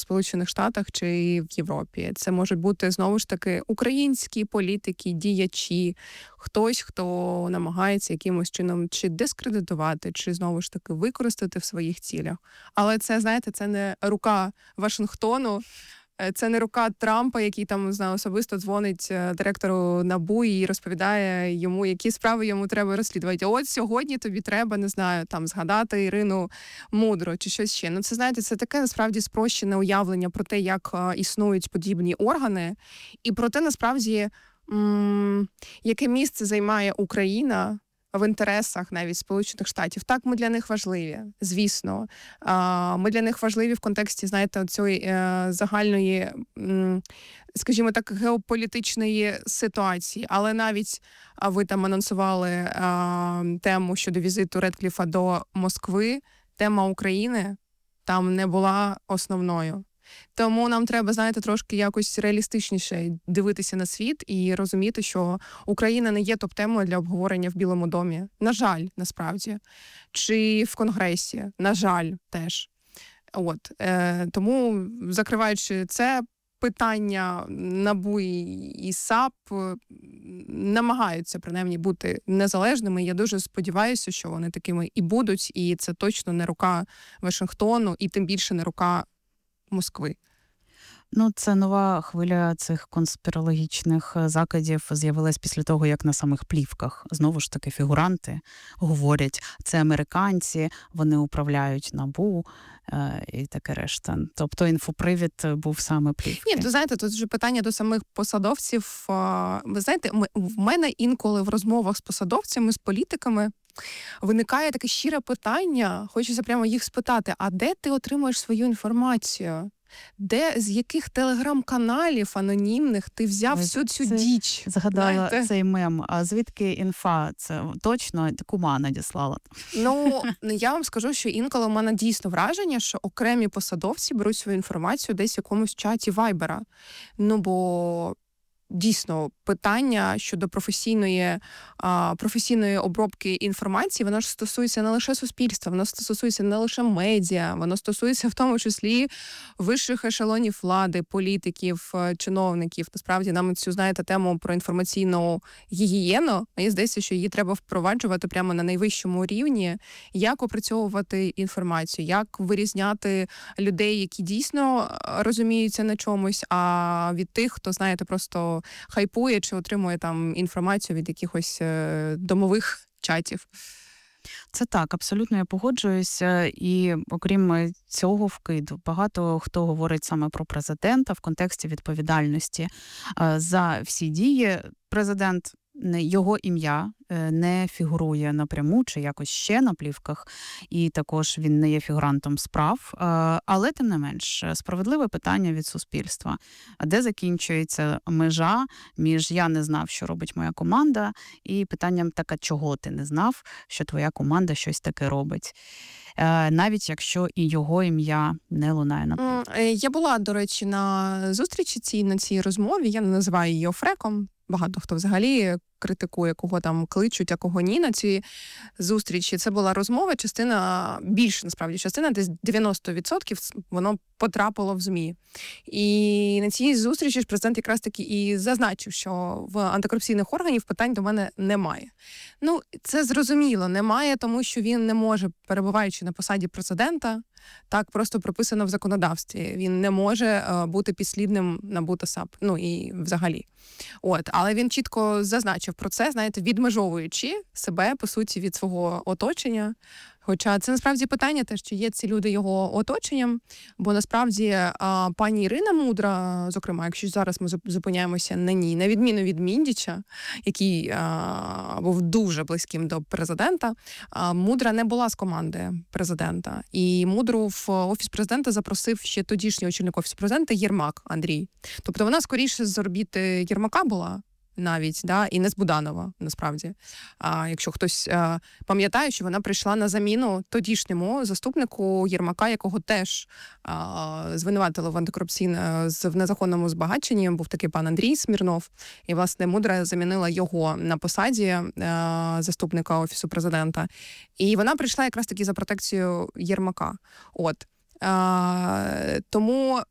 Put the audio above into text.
Сполучених Штатах чи в Європі. Це можуть бути, знову ж таки, українські політики, діячі, хтось, хто намагається якимось чином чи дискредитувати, чи, знову ж таки, використати в своїх цілях. Але це, знаєте, це не рука Вашингтону, це не рука Трампа, який там, не знаю, особисто дзвонить директору НАБУ і розповідає йому, які справи йому треба розслідувати. От сьогодні тобі треба, не знаю, там згадати Ірину Мудро чи щось ще. Ну це, знаєте, це таке насправді спрощене уявлення про те, як існують подібні органи, і про те, насправді, яке місце займає Україна в інтересах навіть Сполучених Штатів. Так, ми для них важливі, звісно. Ми для них важливі в контексті, знаєте, цієї загальної, скажімо так, геополітичної ситуації. Але навіть ви там анонсували тему щодо візиту Редкліфа до Москви, тема України там не була основною. Тому нам треба, знаєте, трошки якось реалістичніше дивитися на світ і розуміти, що Україна не є топ-темою для обговорення в Білому домі. На жаль, насправді. Чи в Конгресі. На жаль, теж. Тому, закриваючи це питання, НАБУ і САП намагаються, принаймні, бути незалежними. Я дуже сподіваюся, що вони такими і будуть, і це точно не рука Вашингтону, і тим більше не рука Москви. Ну, це нова хвиля цих конспірологічних закидів з'явилась після того, як на самих плівках, знову ж таки, фігуранти говорять, це американці, вони управляють НАБУ і таке решта. Тобто інфопривід був саме плівки. Ні, то знаєте, тут вже питання до самих посадовців. Ви знаєте, в мене інколи в розмовах з посадовцями, з політиками виникає таке щире питання, хочеться прямо їх спитати, а де ти отримуєш свою інформацію? З яких телеграм-каналів анонімних ти взяв всю цю діч? Згадала цей мем. А звідки інфа? Це точно кума надіслала? Ну, я вам скажу, що інколи у мене дійсно враження, що окремі посадовці беруть свою інформацію десь в якомусь чаті Вайбера. Ну, бо дійсно, питання щодо професійної обробки інформації, воно ж стосується не лише суспільства, воно стосується не лише медіа, воно стосується в тому числі вищих ешелонів влади, політиків, чиновників. Насправді, нам цю, знаєте, тему про інформаційну гігієну, мені здається, що її треба впроваджувати прямо на найвищому рівні, як опрацьовувати інформацію, як вирізняти людей, які дійсно розуміються на чомусь, а від тих, хто, знаєте, просто хайпує чи отримує там інформацію від якихось домових чатів. Це так, абсолютно я погоджуюся. І окрім цього вкиду, багато хто говорить саме про президента в контексті відповідальності за всі дії. Президент, його ім'я не фігурує напряму чи якось ще на плівках, і також він не є фігурантом справ. Але, тим не менш, справедливе питання від суспільства. Де закінчується межа між «я не знав, що робить моя команда» і питанням «так, чого ти не знав, що твоя команда щось таке робить?» навіть якщо і його ім'я не лунає на плівках. Я була, до речі, на зустрічі на цій розмові, я не називаю її офреком. Багато хто взагалі критикує, кого там кличуть, а кого ні на ці зустрічі. Це була розмова, більше, насправді, частина, десь 90% воно потрапило в ЗМІ. І на цій зустрічі ж президент якраз таки і зазначив, що в антикорупційних органів питань до мене немає. Ну, це зрозуміло, немає, тому що він не може, перебуваючи на посаді президента, так просто прописано в законодавстві. Він не може бути підслідним НАБУ та САП, ну і взагалі. Але він чітко зазначив про це, знаєте, відмежовуючи себе, по суті, від свого оточення. Хоча це насправді питання теж, чи є ці люди його оточенням, бо насправді пані Ірина Мудра, зокрема, якщо зараз ми зупиняємося на ній, на відміну від Міндіча, який був дуже близьким до президента, Мудра не була з команди президента. І Мудру в Офіс президента запросив ще тодішній очільник Офісу президента Єрмак Андрій. Тобто вона скоріше з орбіти Єрмака була, навіть, і не з Буданова, насправді. Якщо хтось пам'ятає, що вона прийшла на заміну тодішньому заступнику Єрмака, якого теж звинуватили в незаконному збагаченні, був такий пан Андрій Смірнов, і, власне, Мудра замінила його на посаді заступника Офісу президента. І вона прийшла якраз таки за протекцію Єрмака. Тому